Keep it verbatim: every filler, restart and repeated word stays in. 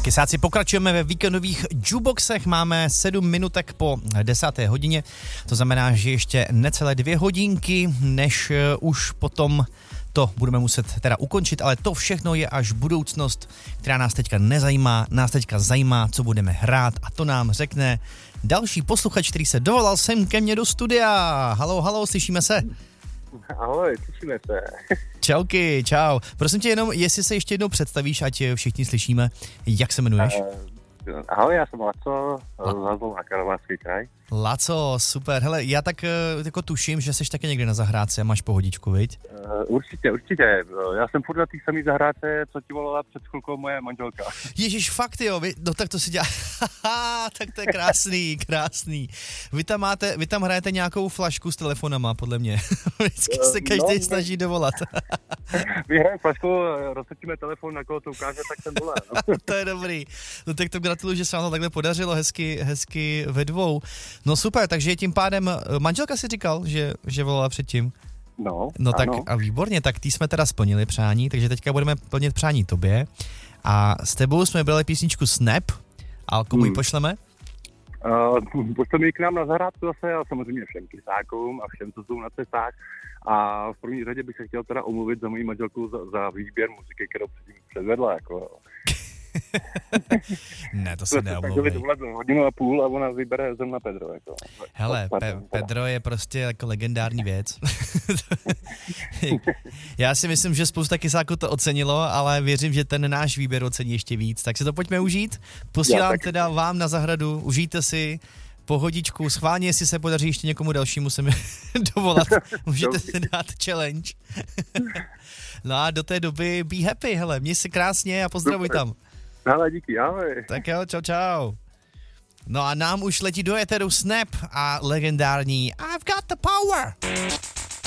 Kesáci, pokračujeme ve víkendových jukeboxech, máme sedm minutek po desáté hodině, to znamená, že ještě necelé dvě hodinky, než už potom to budeme muset teda ukončit, ale to všechno je až budoucnost, která nás teďka nezajímá, nás teďka zajímá, co budeme hrát a to nám řekne další posluchač, který se dovolal sem ke mně do studia. Halo, halo, slyšíme se? Ahoj, slyšíme se. Čauky, čau. Prosím tě jenom, jestli se ještě jednou představíš, ať všichni slyšíme, jak se jmenuješ? Uh, ahoj, já jsem Laco, z Hazlová, Karlovarský kraj. Laco, super. Hele, já tak jako tuším, že jsi taky někde na zahrádce a máš pohodičku, viď? Uh, určitě, určitě. Já jsem furt na té samé zahrádce, co ti volala před chvilkou moje manželka. Ježíš, fakt jo, vy, no tak to si dělá, tak to je krásný, krásný. Vy tam máte, vy tam hrajete nějakou flašku s telefonama, podle mě. Vždycky se každý no, snaží dovolat. Vyhrajeme flašku, roztočíme telefon, na koho to ukáže, tak jsem volá. No. To je dobrý. No tak to gratuluju, že se vám to takhle podařilo hezky, hezky ve dvou. No super, takže tím pádem, manželka si říkal, že, že volala předtím. No, No tak ano. a výborně, tak tý jsme teda splnili přání, takže teďka budeme plnit přání tobě. A s tebou jsme brali písničku Snap, a komu ji hmm. pošleme? Uh, pošleme ji k nám na zahrádku zase a samozřejmě všem kysákům a všem, co jsou na cestách. A v první řadě bych se chtěl teda omluvit za moji manželku za, za výběr muziky, kterou předtím předvedla. Jako. Ne, to se neomlouvej. Tak to hodinu a půl a ona vybere zrovna Pedro. Jako. Hele, Pe- Pedro je prostě jako legendární věc. Já si myslím, že spousta kysáků to ocenilo, ale věřím, že ten náš výběr ocení ještě víc. Tak si to pojďme užít. Posílám tak... teda vám na zahradu, užijte si pohodičku, schválně, jestli se podaří ještě někomu dalšímu se mi dovolat. Můžete si dát challenge. No a do té doby be happy, hele, měj se krásně a pozdravuj Super. tam. Hele, díky, ahoj. Tak jo, čau, čau. No a nám už letí do éteru Snap a legendární I've got the power.